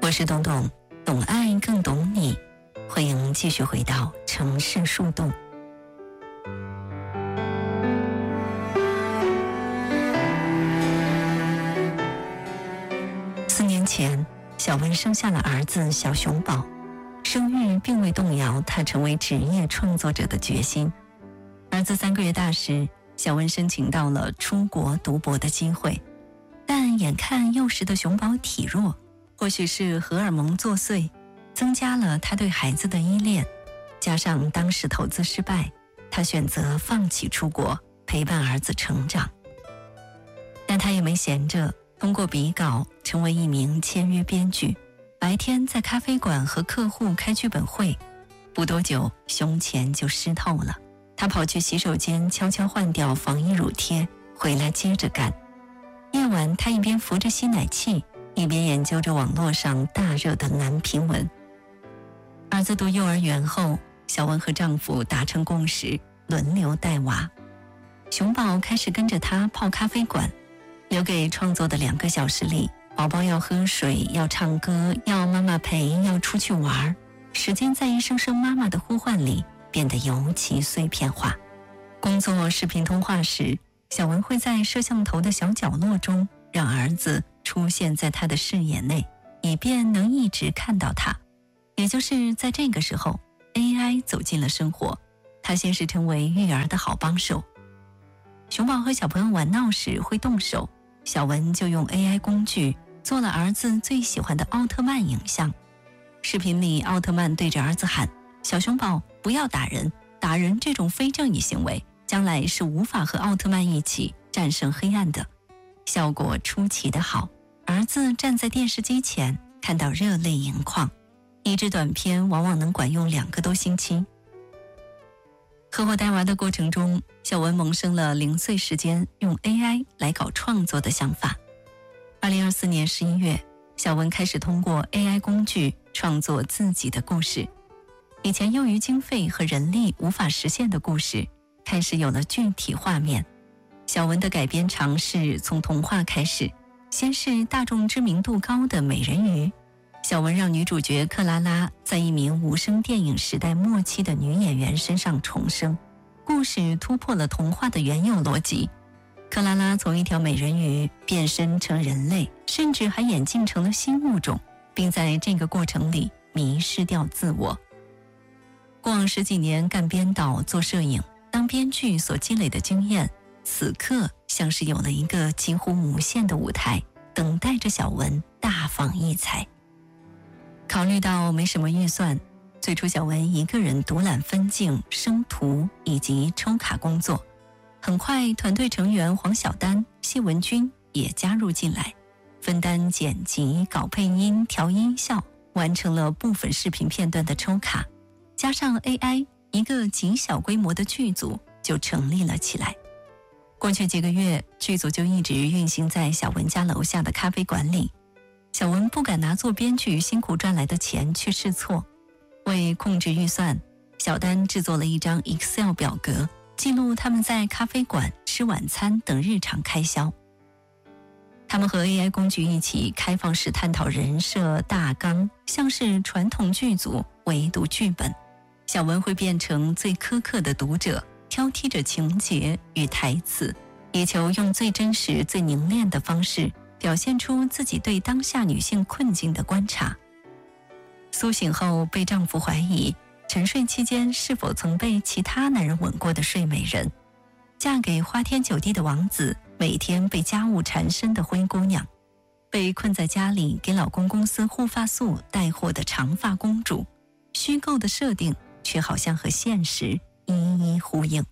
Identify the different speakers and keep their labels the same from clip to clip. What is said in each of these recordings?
Speaker 1: 我是董董，懂爱更懂你，欢迎继续回到城市树洞。4年前，小文生下了儿子小熊宝，生育并未动摇他成为职业创作者的决心。儿子3个月大时，小文申请到了出国读博的机会，但眼看幼时的熊宝体弱，或许是荷尔蒙作祟，增加了他对孩子的依恋，加上当时投资失败，他选择放弃出国，陪伴儿子成长。但他也没闲着，通过笔稿成为一名签约编剧，白天在咖啡馆和客户开剧本会，不多久胸前就湿透了。他跑去洗手间悄悄换掉防疫乳贴，回来接着干。夜晚他一边扶着吸奶器，一边研究着网络上大热的男频文。儿子读幼儿园后，小文和丈夫达成共识，轮流带娃。熊宝开始跟着他泡咖啡馆，留给创作的2个小时里，宝宝要喝水，要唱歌，要妈妈陪，要出去玩。时间在一声声妈妈的呼唤里变得尤其碎片化。工作视频通话时，小文会在摄像头的小角落中让儿子出现在他的视野内，以便能一直看到他。也就是在这个时候， AI 走进了生活，他先是成为育儿的好帮手。熊宝和小朋友玩闹时会动手，小文就用 AI 工具做了儿子最喜欢的奥特曼影像。视频里，奥特曼对着儿子喊：小熊宝，不要打人，打人这种非正义行为，将来是无法和奥特曼一起战胜黑暗的。效果出奇的好，儿子站在电视机前看到热泪盈眶。一支短片往往能管用2个多星期。合伙带娃的过程中，小文萌生了0岁时间用 AI 来搞创作的想法。2024年11月，小文开始通过 AI 工具创作自己的故事。以前由于经费和人力无法实现的故事，开始有了具体画面。小文的改编尝试从童话开始，先是大众知名度高的美人鱼。小文让女主角克拉拉在一名无声电影时代末期的女演员身上重生，故事突破了童话的原有逻辑。克拉拉从一条美人鱼变身成人类，甚至还演进成了新物种，并在这个过程里迷失掉自我。过往10几年干编导做摄影，当编剧所积累的经验，此刻像是有了一个几乎无限的舞台，等待着小文大放异彩。考虑到没什么预算，最初小文一个人独揽分镜、生图以及抽卡工作。很快团队成员黄晓丹、谢文君也加入进来，分担剪辑、搞配音、调音效，完成了部分视频片段的抽卡。加上 AI， 一个极小规模的剧组就成立了起来。过去几个月，剧组就一直运行在小文家楼下的咖啡馆里。小文不敢拿做编剧辛苦赚来的钱去试错，为控制预算，小丹制作了一张 Excel 表格，记录他们在咖啡馆吃晚餐等日常开销。他们和 AI 工具一起开放式探讨人设大纲，像是传统剧组围读剧本。小文会变成最苛刻的读者，挑剔着情节与台词，以求用最真实、最凝练的方式表现出自己对当下女性困境的观察。苏醒后被丈夫怀疑，沉睡期间是否曾被其他男人吻过的睡美人，嫁给花天酒地的王子，每天被家务缠身的灰姑娘，被困在家里给老公公司护发素带货的长发公主，虚构的设定却好像和现实一一呼应。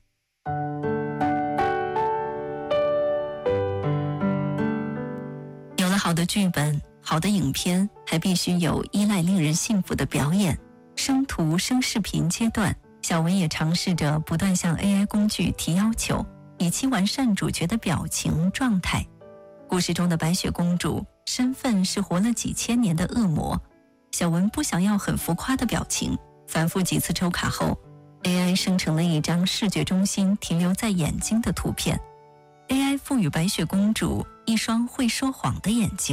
Speaker 1: 有了好的剧本、好的影片，还必须有依赖令人信服的表演。生图、生视频阶段，小文也尝试着不断向 AI 工具提要求，以期完善主角的表情状态。故事中的白雪公主身份是活了几千年的恶魔，小文不想要很浮夸的表情，反复几次抽卡后， AI 生成了一张视觉中心停留在眼睛的图片。AI 赋予白雪公主一双会说谎的眼睛，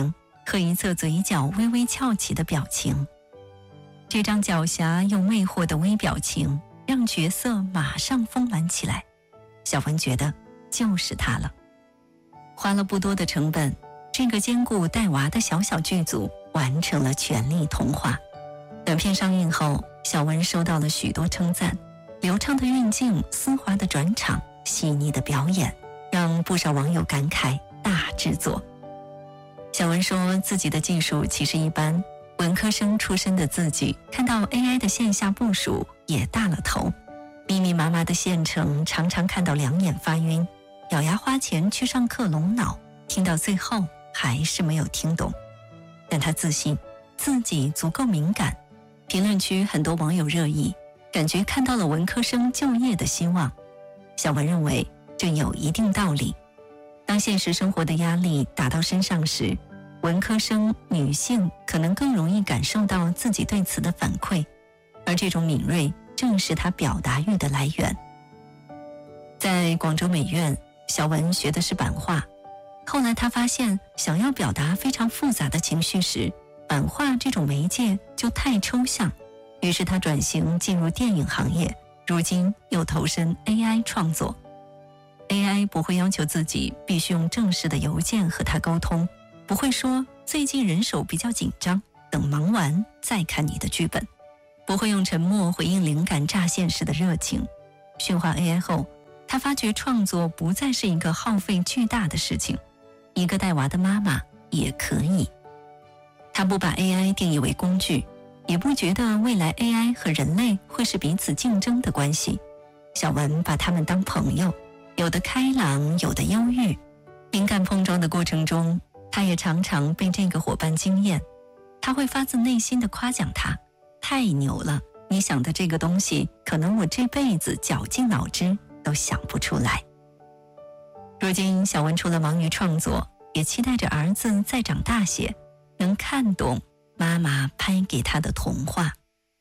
Speaker 1: 和一侧嘴角微微翘起的表情。这张狡黠又魅惑的微表情让角色马上丰满起来。小文觉得就是他了。花了不多的成本，这个兼顾带娃的小小剧组完成了全力同化。短片上映后，小文收到了许多称赞，流畅的运镜、丝滑的转场、细腻的表演，让不少网友感慨大制作。小文说自己的技术其实一般，文科生出身的自己看到 AI 的线下部署也大了头，密密麻麻的线程常常看到两眼发晕，咬牙花钱去上课龙脑，听到最后还是没有听懂。但他自信自己足够敏感，评论区很多网友热议，感觉看到了文科生就业的希望。小文认为这有一定道理，当现实生活的压力打到身上时，文科生女性可能更容易感受到自己对此的反馈，而这种敏锐正是她表达欲的来源。在广州美院，小文学的是版画，后来她发现想要表达非常复杂的情绪时，版画这种媒介就太抽象，于是她转型进入电影行业，如今又投身 AI 创作。AI 不会要求自己必须用正式的邮件和它沟通，不会说最近人手比较紧张，等忙完再看你的剧本，不会用沉默回应灵感乍现时的热情。驯化 AI 后，他发觉创作不再是一个耗费巨大的事情，一个带娃的妈妈也可以。他不把 AI 定义为工具，也不觉得未来 AI 和人类会是彼此竞争的关系。小文把他们当朋友，有的开朗，有的忧郁。灵感碰撞的过程中，他也常常被这个伙伴惊艳。他会发自内心地夸奖他，太牛了，你想的这个东西，可能我这辈子绞尽脑汁都想不出来。如今小文除了忙于创作，也期待着儿子再长大些，能看懂妈妈拍给他的童话。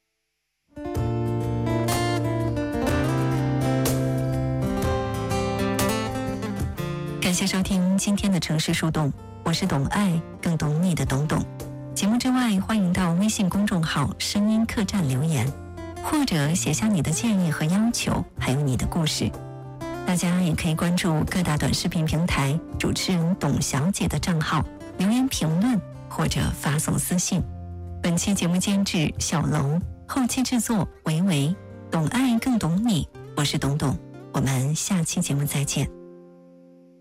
Speaker 1: 感谢收听今天的城市树洞，我是懂爱更懂你的懂懂。节目之外，欢迎到微信公众号声音客栈留言，或者写下你的建议和要求，还有你的故事。大家也可以关注各大短视频平台主持人董小姐的账号，留言评论或者发送私信。本期节目监制小楼，后期制作维维，懂爱更懂你，我是董董，我们下期节目再见。